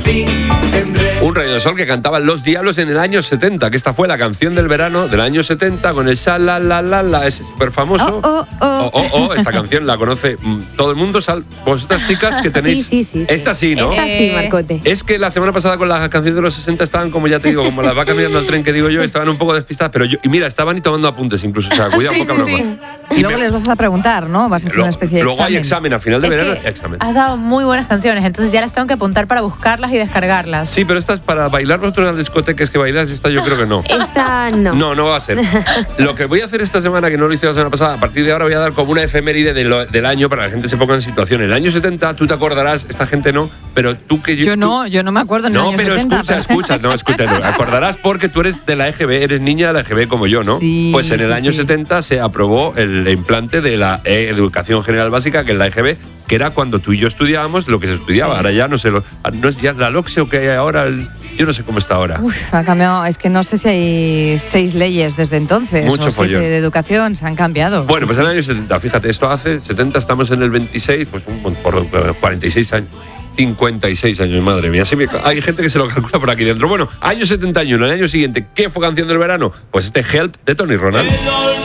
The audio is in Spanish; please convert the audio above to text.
Un rayo de sol que cantaban Los Diablos en el año 70, que esta fue la canción del verano del año 70 con el sha-la-la-la-la, es súper famoso. Esta canción la conoce todo el mundo, vosotras chicas que tenéis... Sí. Esta sí, ¿no? Esta sí, Marcote. Es que la semana pasada con las canciones de los 60 estaban, como ya te digo, como las vacas mirando al tren que digo yo, estaban un poco despistadas, pero y mira, estaban y tomando apuntes incluso, o sea, cuidado, poca broma. Y luego les vas a preguntar, ¿no? Vas a hacer una especie de luego examen. hay examen, a final de verano, examen. Has dado muy buenas canciones, entonces ya las tengo que apuntar para buscarlas y descargarlas. Sí, pero esta es para bailar vosotros en las discotecas que bailas, esta yo creo que no. Esta no. No va a ser. Lo que voy a hacer esta semana, que no lo hice la semana pasada, a partir de ahora voy a dar como una efeméride del año para que la gente se ponga en situación. El año 70, tú te acordarás, esta gente no, pero tú que yo no me acuerdo en el año 70. No, pero escucha, acordarás porque tú eres de la EGB, eres niña de la EGB como yo, ¿no? Sí, pues en el año 70 se aprobó el implante de la Educación General Básica, que es la EGB, que era cuando tú y yo estudiábamos lo que se estudiaba. Ahora ya no sé, no es ya la LOCSE o que hay ahora, yo no sé cómo está ahora. Ha cambiado, es que no sé si hay 6 leyes desde entonces. Mucho o 7 follón. de educación, se han cambiado. Bueno, pues en el año 70, fíjate, esto hace 70, estamos en el 26, pues por 46 años. 56 años, madre mía. Hay gente que se lo calcula por aquí dentro. Bueno, año 71, el año siguiente, ¿qué fue canción del verano? Pues este Help de Tony Ronald.